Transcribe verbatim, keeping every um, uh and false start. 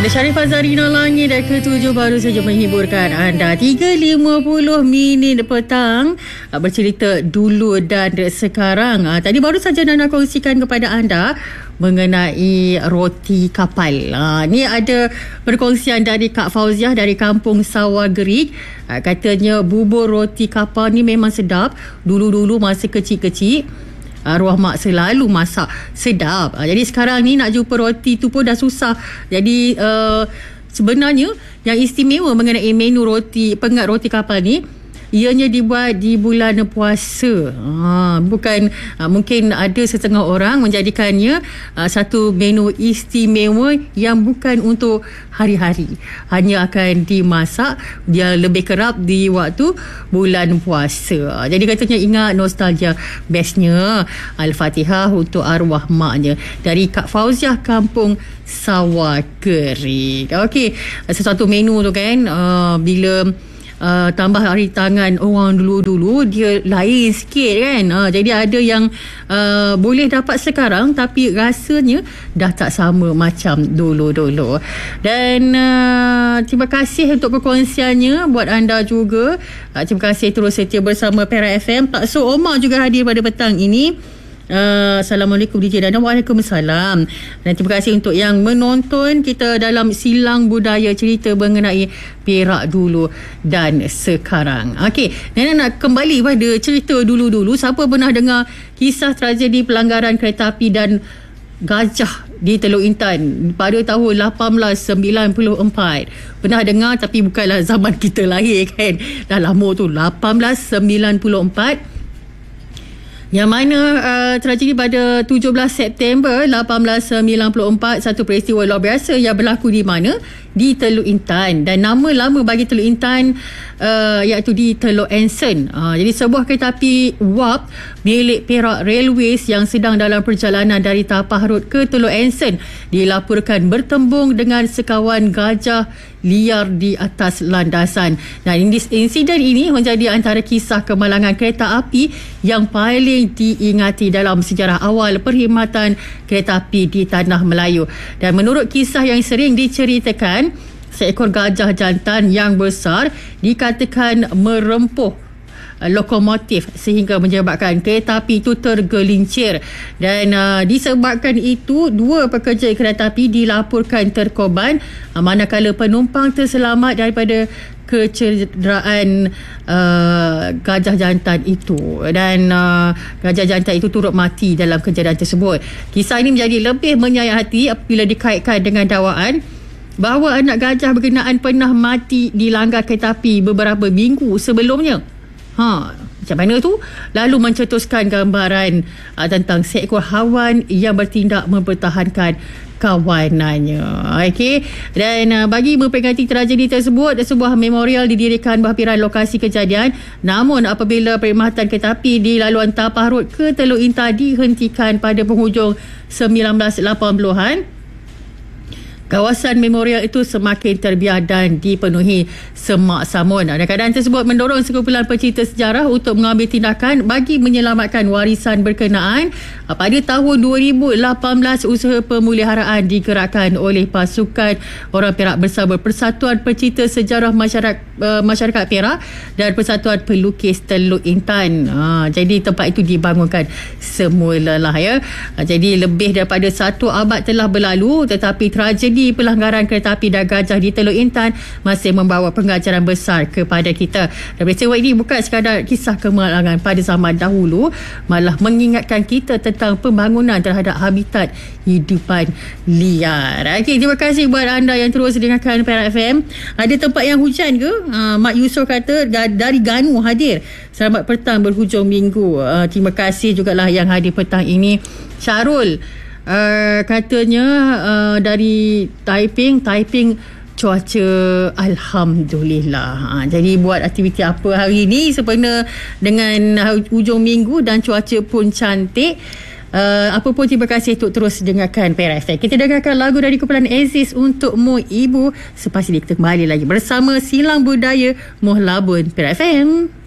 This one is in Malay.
Ada Sharifah Zarina Langit dan ketujuh baru saja menghiburkan anda. tiga lima puluh minit petang, bercerita dulu dan sekarang. Tadi baru saja Nana kongsikan kepada anda mengenai roti kapal. Ni ada perkongsian dari Kak Fauziah dari Kampung Sawah Gerik. Katanya bubur roti kapal ni memang sedap. Dulu-dulu masa kecil-kecil, arwah mak selalu masak sedap. Jadi sekarang ni nak jumpa roti tu pun dah susah. Jadi uh, sebenarnya yang istimewa mengenai menu roti pengat roti kapal ni, ianya dibuat di bulan puasa. Ha, bukan ha, mungkin ada setengah orang menjadikannya ha, satu menu istimewa yang bukan untuk hari-hari. Hanya akan dimasak, dia lebih kerap di waktu bulan puasa. Jadi katanya ingat nostalgia bestnya. Al-Fatihah untuk arwah maknya. Dari Kak Fauziah, Kampung Sawah Gerik. Okey, sesuatu menu tu kan, uh, bila Uh, tambah hari tangan orang dulu-dulu, dia lain sikit kan. uh, Jadi ada yang uh, boleh dapat sekarang tapi rasanya dah tak sama macam dulu-dulu. Dan uh, terima kasih untuk perkongsiannya buat anda juga. uh, Terima kasih terus setia bersama Perak F M. Pak So Omar juga hadir pada petang ini. Uh, Assalamualaikum D J Dana. Waalaikumsalam. Dan terima kasih untuk yang menonton kita dalam silang budaya cerita mengenai Perak dulu dan sekarang. Okey, Nana nak kembali pada cerita dulu-dulu. Siapa pernah dengar kisah tragedi pelanggaran kereta api dan gajah di Teluk Intan pada tahun lapan belas sembilan puluh empat? Pernah dengar tapi bukanlah zaman kita lahir kan. Dah lama tu, lapan belas sembilan puluh empat. Yang mana uh, tragedi pada tujuh belas September lapan belas sembilan puluh empat, satu peristiwa luar biasa yang berlaku di mana? Di Teluk Intan. Dan nama lama bagi Teluk Intan uh, iaitu di Teluk Anson. Uh, jadi sebuah kereta api wap milik Perak Railways yang sedang dalam perjalanan dari Tapah Road ke Teluk Anson dilaporkan bertembung dengan sekawan gajah liar di atas landasan. Dan insiden ini menjadi antara kisah kemalangan kereta api yang paling diingati dalam sejarah awal perkhidmatan kereta api di Tanah Melayu. Dan menurut kisah yang sering diceritakan, seekor gajah jantan yang besar dikatakan merempuh lokomotif sehingga menyebabkan kereta api itu tergelincir. Dan uh, disebabkan itu, dua pekerja kereta api dilaporkan terkorban, uh, manakala penumpang terselamat daripada kecederaan uh, gajah jantan itu. Dan uh, gajah jantan itu turut mati dalam kejadian tersebut. Kisah ini menjadi lebih menyayat hati apabila dikaitkan dengan dakwaan bahawa anak gajah berkenaan pernah mati dilanggar kereta api beberapa minggu sebelumnya. Ha, macam mana tu? Lalu mencetuskan gambaran uh, tentang seekor haiwan yang bertindak mempertahankan kawanannya. Okey. Dan uh, bagi memperingati tragedi tersebut, sebuah memorial didirikan berhampiran lokasi kejadian. Namun apabila perkhidmatan kereta api di laluan Tapah Road ke Teluk Intan dihentikan pada penghujung sembilan belas lapan puluhan, kawasan memorial itu semakin terbiar dan dipenuhi semak samun. Dan keadaan tersebut mendorong sekumpulan pecinta sejarah untuk mengambil tindakan bagi menyelamatkan warisan berkenaan. Pada tahun dua ribu lapan belas, usaha pemeliharaan digerakkan oleh pasukan orang Perak bersama Persatuan Pecinta Sejarah Masyarakat, uh, Masyarakat Perak dan Persatuan Pelukis Teluk Intan. Ha, jadi tempat itu dibangunkan semula lah ya. Ha, jadi lebih daripada satu abad telah berlalu, tetapi tragedi pelanggaran kereta api dan gajah di Teluk Intan masih membawa pengajaran besar kepada kita. Dan peristiwa ini bukan sekadar kisah kemalangan pada zaman dahulu, malah mengingatkan kita tentang pembangunan terhadap habitat hidupan liar. Okey, terima kasih buat anda yang terus dengarkan Perak F M. Ada tempat yang hujan ke? Uh, Mak Yusof kata dari Ganu hadir. Selamat petang berhujung minggu. Uh, terima kasih jugalah yang hadir petang ini. Syarul Uh, katanya uh, dari Taiping Taiping cuaca alhamdulillah. Ha, jadi buat aktiviti apa hari ni sempena dengan hujung minggu dan cuaca pun cantik. Uh, apa pun, terima kasih untuk terus dengarkan Perak F M. Kita dengarkan lagu dari kumpulan Aziz Untukmu Ibu. Selepas ini kita kembali lagi bersama Silang Budaya Moh Labun Perak F M.